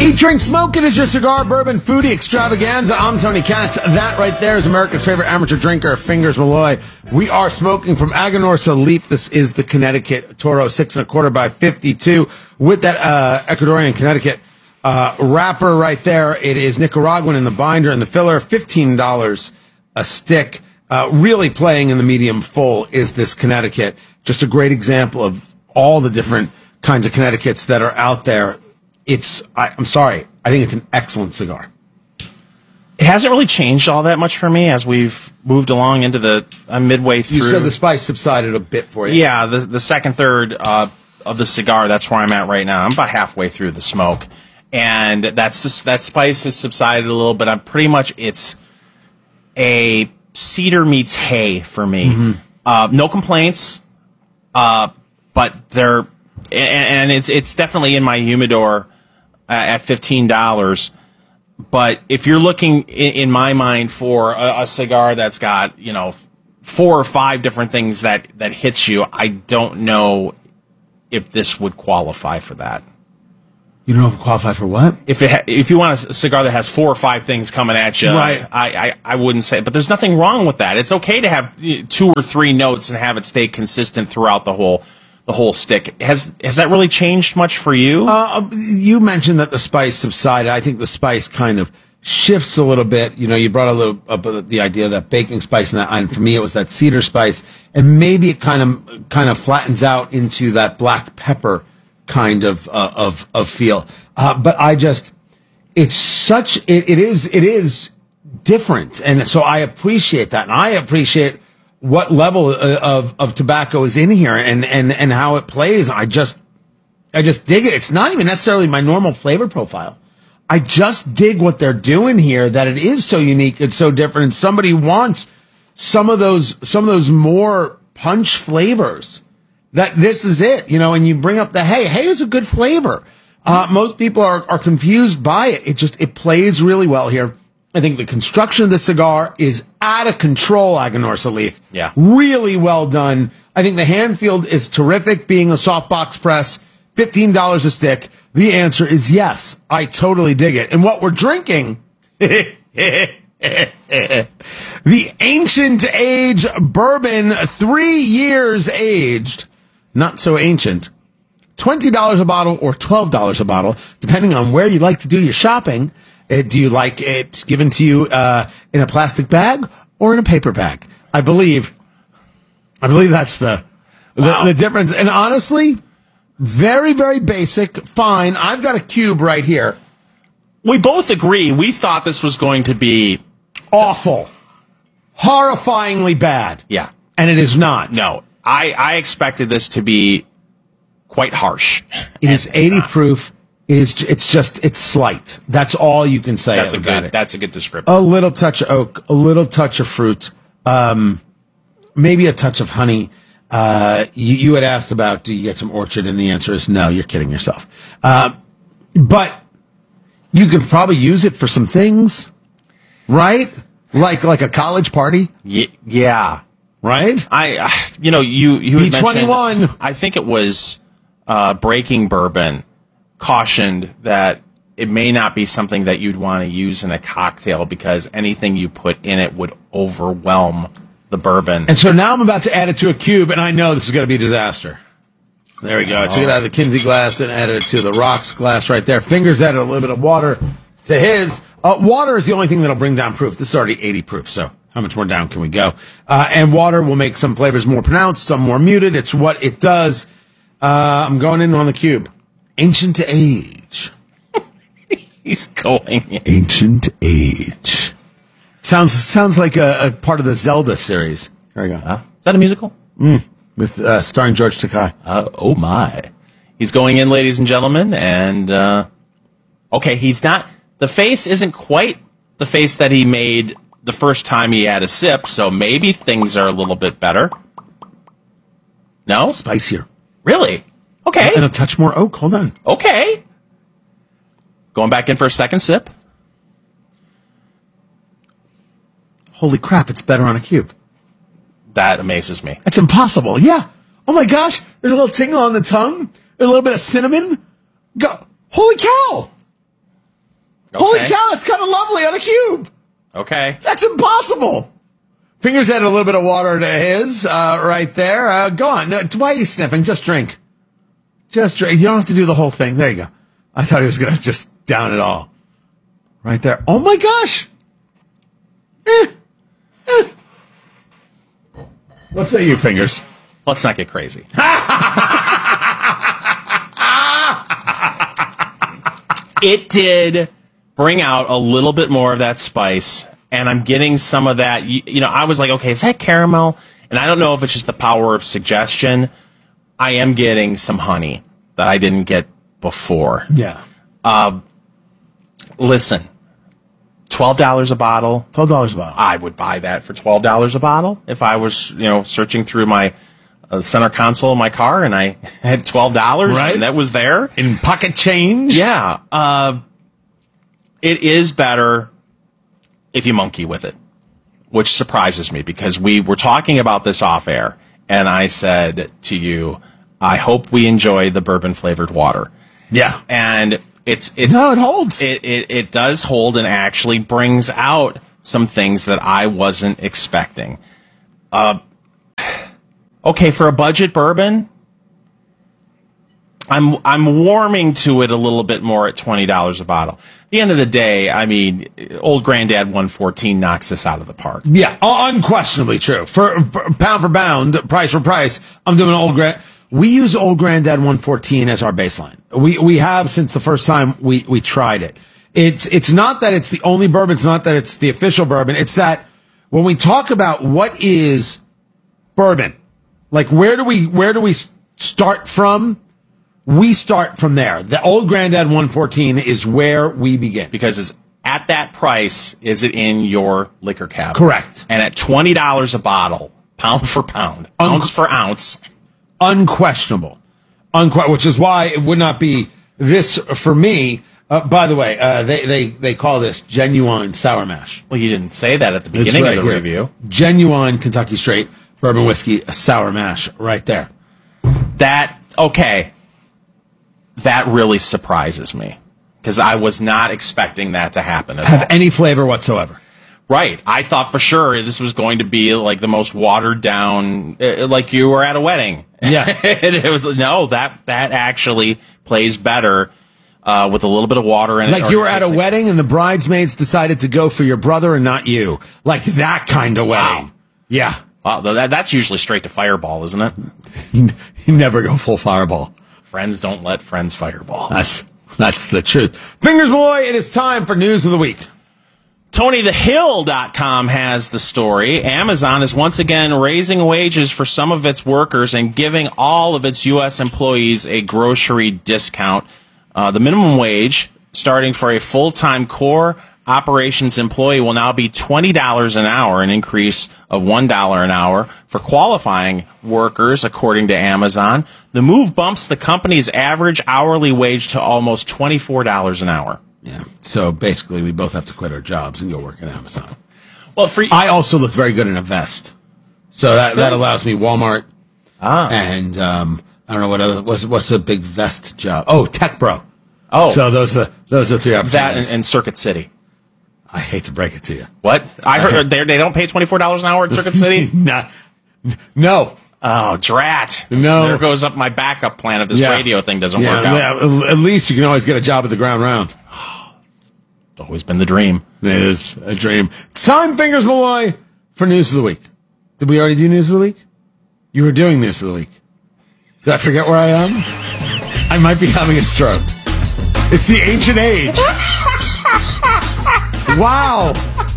Eat, drink, smoke. It is your cigar, bourbon, foodie extravaganza. I'm Tony Katz. That right there is America's favorite amateur drinker, Fingers Malloy. We are smoking from Aganorsa Leaf. This is the Connecticut Toro 6 1/4 by 52 with that Ecuadorian Connecticut wrapper right there. It is Nicaraguan in the binder and the filler. $15 a stick. Really playing in the medium full is this Connecticut. Just a great example of all the different kinds of Connecticut's that are out there. I'm sorry. I think it's an excellent cigar. It hasn't really changed all that much for me as we've moved along into the midway through. You said the spice subsided a bit for you. Yeah, the second third of the cigar. That's where I'm at right now. I'm about halfway through the smoke, and that spice has subsided a little bit. It's a cedar meets hay for me. Mm-hmm. No complaints, but it's definitely in my humidor at $15. But if you're looking in my mind for a cigar that's got 4 or 5 different things that hits you, I don't know if this would qualify for that. You don't qualify for what? If you want a cigar that has 4 or 5 things coming at you, right. I wouldn't say. But there's nothing wrong with that. It's okay to have 2 or 3 notes and have it stay consistent throughout the whole stick. Has that really changed much for you? You mentioned that the spice subsided. I think the spice kind of shifts a little bit. You brought a little up the idea of that baking spice, and for me it was that cedar spice, and maybe it kind of flattens out into that black pepper kind of feel. But it is different, and so I appreciate that, and I appreciate what level of tobacco is in here and how it plays. I just dig it. It's not even necessarily my normal flavor profile. I just dig what they're doing here, that it is so unique, it's so different, and somebody wants some of those more punch flavors. That this is it, and you bring up the hay. Hay is a good flavor. Most people are confused by it. It plays really well here. I think the construction of the cigar is out of control, Aganorsa Leaf. Yeah. Really well done. I think the hand feel is terrific, being a softbox press. $15 a stick. The answer is yes. I totally dig it. And what we're drinking, the Ancient Age Bourbon, 3 years aged. Not so ancient. $20 a bottle or $12 a bottle, depending on where you like to do your shopping. Do you like it given to you in a plastic bag or in a paper bag? I believe that's the difference. And honestly, very, very basic. Fine. I've got a cube right here. We both agree. We thought this was going to be awful, horrifyingly bad. Yeah. And it is not. No. I expected this to be quite harsh. It is 80 proof. It's slight. That's all you can say. That's a good description. A little touch of oak, a little touch of fruit, maybe a touch of honey. You had asked about, do you get some orchard? And the answer is no, you're kidding yourself. But you could probably use it for some things, right? Like a college party. Yeah. Right? You had B21. mentioned, I think it was Breaking Bourbon cautioned that it may not be something that you'd want to use in a cocktail because anything you put in it would overwhelm the bourbon. And so now I'm about to add it to a cube, and I know this is going to be a disaster. There we go. I took it out of the Kinsey glass and added it to the rocks glass right there. Fingers added a little bit of water to his. Water is the only thing that'll bring down proof. This is already 80 proof, so how much more down can we go? And water will make some flavors more pronounced, some more muted. It's what it does. I'm going in on the cube. Ancient Age. He's going. Ancient Age. Sounds like a part of the Zelda series. There you go. Is that a musical? With starring George Takei. Oh my. He's going in, ladies and gentlemen, and okay, he's not. The face isn't quite the face that he made the first time he had a sip, so maybe things are a little bit better. No? Spicier. Really? Okay. And a touch more oak. Hold on. Okay. Going back in for a second sip. Holy crap, it's better on a cube. That amazes me. That's impossible. Yeah. Oh my gosh. There's a little tingle on the tongue. There's a little bit of cinnamon. Holy cow. Holy cow, it's kind of lovely on a cube. Okay. That's impossible. Fingers added a little bit of water to his right there. Go on. No, why are you sniffing? Just drink. Just drink. You don't have to do the whole thing. There you go. I thought he was going to just down it all. Right there. Oh, my gosh. What say you, Fingers? Let's not get crazy. It did bring out a little bit more of that spice, and I'm getting some of that. You know, I was like, okay, is that caramel? And I don't know if it's just the power of suggestion. I am getting some honey that I didn't get before. Yeah. Listen, $12 a bottle. $12 a bottle. I would buy that for $12 a bottle if I was, searching through my center console of my car and I had $12 right. And that was there. In pocket change? Yeah. It is better if you monkey with it, which surprises me because we were talking about this off air and I said to you, I hope we enjoy the bourbon flavored water. Yeah. And it's no, it holds. It does hold and actually brings out some things that I wasn't expecting. Okay, for a budget bourbon, I'm warming to it a little bit more at $20 a bottle. At the end of the day, I mean, Old Granddad 114 knocks this out of the park. Yeah, unquestionably true. For pound for pound, price for price, I'm doing Old Grand. We use Old Granddad 114 as our baseline. We have since the first time we tried it. It's not that it's the only bourbon. It's not that it's the official bourbon. It's that when we talk about what is bourbon, like where do we start from? We start from there. The Old Granddad 114 is where we begin. Because it's at that price, is it in your liquor cabinet? Correct. And at $20 a bottle, pound for pound, ounce for ounce. Unquestionable. Which is why it would not be this for me. By the way, they call this genuine sour mash. Well, you didn't say that at the beginning of the review. Genuine Kentucky Straight bourbon whiskey, a sour mash right there. That really surprises me because I was not expecting that to happen at all. Any flavor whatsoever. Right. I thought for sure this was going to be like the most watered down, like you were at a wedding. Yeah. It was, no, that actually plays better with a little bit of water in it. Like you were at a wedding and the bridesmaids decided to go for your brother and not you. Like that kind of wedding. Wow. Yeah. Wow, that's usually straight to Fireball, isn't it? You never go full Fireball. Friends don't let friends fireball. That's the truth. Fingers, boy, it is time for News of the Week. TonyTheHill.com has the story. Amazon is once again raising wages for some of its workers and giving all of its U.S. employees a grocery discount. The minimum wage, starting for a full-time core operations employee, will now be $20 an hour, an increase of $1 an hour for qualifying workers, according to Amazon. The move bumps the company's average hourly wage to almost $24 an hour. Yeah. So basically, we both have to quit our jobs and go work at Amazon. Well, I also look very good in a vest, so that allows me Walmart. And I don't know what other what's a big vest job? Oh, Tech Bro. Oh, so those are three opportunities. That and Circuit City. I hate to break it to you. What? I heard they don't pay $24 an hour at Circuit City? No. Oh, drat. No. There goes up my backup plan if this radio thing doesn't work out. At least you can always get a job at the Ground Round. It's always been the dream. It is a dream. It's time, Fingers Malloy, for News of the Week. Did we already do News of the Week? You were doing News of the Week. Did I forget where I am? I might be having a stroke. It's the ancient age. Wow.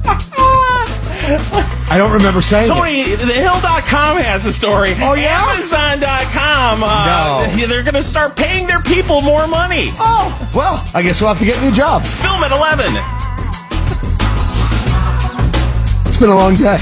I don't remember saying Tony, TheHill.com has a story. Oh, yeah? Amazon.com. No. They're going to start paying their people more money. Oh, well, I guess we'll have to get new jobs. Film at 11. It's been a long day.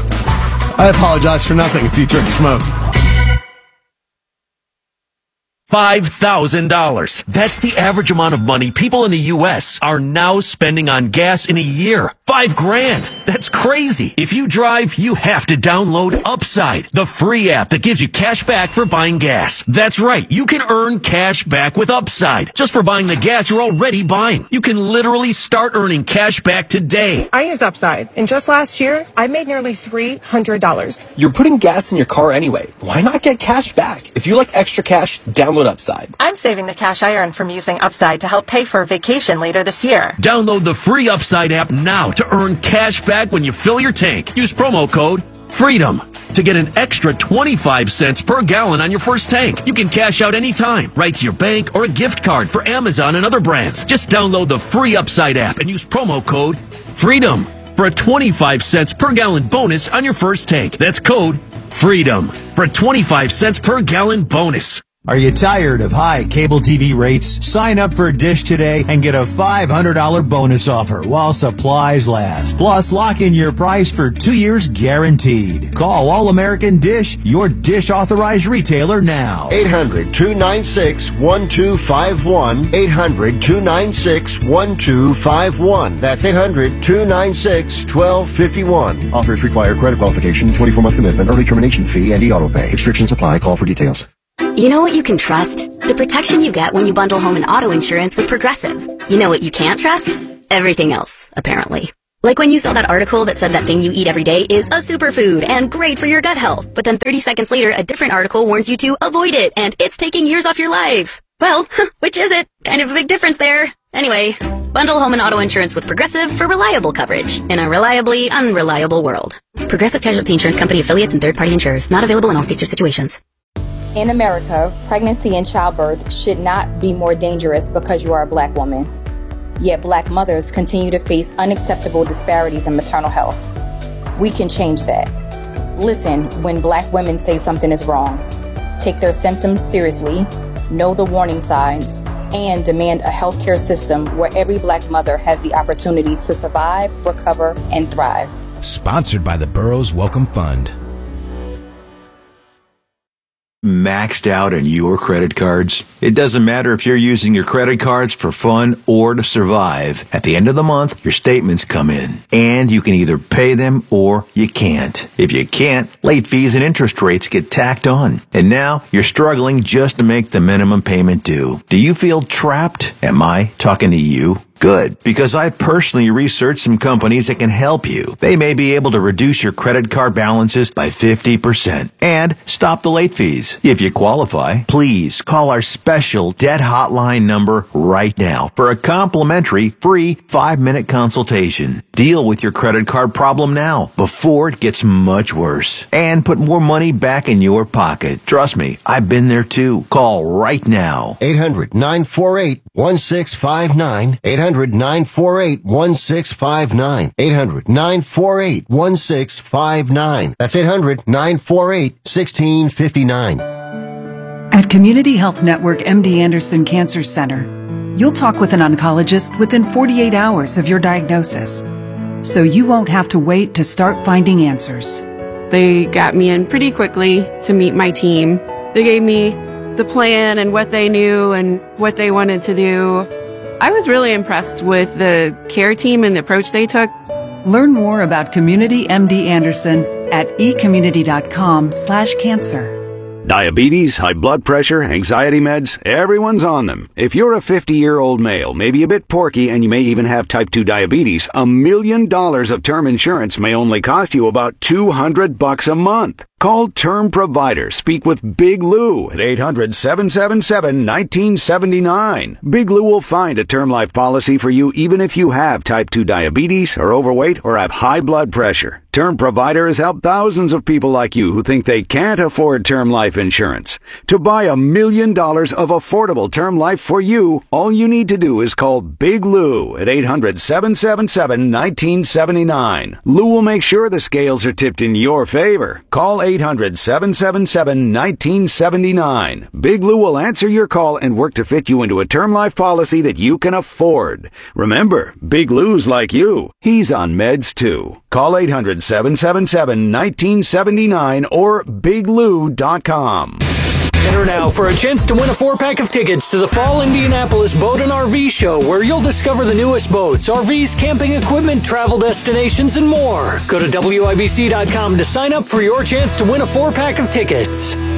I apologize for nothing. It's Eat, Drink, Smoke. $5,000. That's the average amount of money people in the U.S. are now spending on gas in a year. $5,000. That's crazy. If you drive, you have to download Upside, the free app that gives you cash back for buying gas. That's right. You can earn cash back with Upside just for buying the gas you're already buying. You can literally start earning cash back today. I used Upside, and just last year, I made nearly $300. You're putting gas in your car anyway. Why not get cash back? If you like extra cash, download Upside. I'm saving the cash I earn from using Upside to help pay for a vacation later this year. Download the free Upside app now to earn cash back when you fill your tank. Use promo code FREEDOM to get an extra 25 cents per gallon on your first tank. You can cash out anytime, right to your bank or a gift card for Amazon and other brands. Just download the free Upside app and use promo code FREEDOM for a 25 cents per gallon bonus on your first tank. That's code FREEDOM for a 25 cents per gallon bonus. Are you tired of high cable TV rates? Sign up for Dish today and get a $500 bonus offer while supplies last. Plus, lock in your price for 2 years guaranteed. Call All American Dish, your Dish authorized retailer now. 800-296-1251. 800-296-1251. That's 800-296-1251. Offers require credit qualification, 24-month commitment, early termination fee, and e-auto pay. Restrictions apply. Call for details. You know what you can trust? The protection you get when you bundle home and auto insurance with Progressive. You know what you can't trust? Everything else, apparently. Like when you saw that article that said that thing you eat every day is a superfood and great for your gut health, but then 30 seconds later, a different article warns you to avoid it and it's taking years off your life. Well, which is it? Kind of a big difference there. Anyway, bundle home and auto insurance with Progressive for reliable coverage in a reliably unreliable world. Progressive Casualty Insurance Company affiliates and third-party insurers. Not available in all states or situations. In America, pregnancy and childbirth should not be more dangerous because you are a black woman. Yet black mothers continue to face unacceptable disparities in maternal health. We can change that. Listen when black women say something is wrong. Take their symptoms seriously, know the warning signs, and demand a healthcare system where every black mother has the opportunity to survive, recover, and thrive. Sponsored by the Burroughs Welcome Fund. Maxed out on your credit cards? It doesn't matter if you're using your credit cards for fun or to survive. At the end of the month, your statements come in, and you can either pay them or you can't. If you can't, late fees and interest rates get tacked on. And now you're struggling just to make the minimum payment due. Do you feel trapped? Am I talking to you? Good, because I personally researched some companies that can help you. They may be able to reduce your credit card balances by 50% and stop the late fees. If you qualify, please call our special debt hotline number right now for a complimentary free 5-minute consultation. Deal with your credit card problem now before it gets much worse and put more money back in your pocket. Trust me, I've been there too. Call right now. 800-948-1659. 800-948-1659. 800-948-1659. That's 800-948-1659. At Community Health Network MD Anderson Cancer Center, you'll talk with an oncologist within 48 hours of your diagnosis, so you won't have to wait to start finding answers. They got me in pretty quickly to meet my team. They gave me the plan and what they knew and what they wanted to do. I was really impressed with the care team and the approach they took. Learn more about Community MD Anderson at ecommunity.com/cancer. Diabetes, high blood pressure, anxiety meds, everyone's on them. If you're a 50-year-old male, maybe a bit porky, and you may even have type 2 diabetes, $1 million of term insurance may only cost you about $200 a month. Call Term Provider. Speak with Big Lou at 800-777-1979. Big Lou will find a term life policy for you even if you have type 2 diabetes, are overweight, or have high blood pressure. Term Provider has helped thousands of people like you who think they can't afford term life insurance. To buy $1 million of affordable term life for you, all you need to do is call Big Lou at 800-777-1979. Lou will make sure the scales are tipped in your favor. Call 800-777-1979. Big Lou will answer your call and work to fit you into a term life policy that you can afford. Remember, Big Lou's like you. He's on meds too. Call 800-777-1979 or biglou.com. Enter now for a chance to win a 4-pack of tickets to the Fall Indianapolis Boat and RV Show, where you'll discover the newest boats, RVs, camping equipment, travel destinations, and more. Go to WIBC.com to sign up for your chance to win a 4-pack of tickets.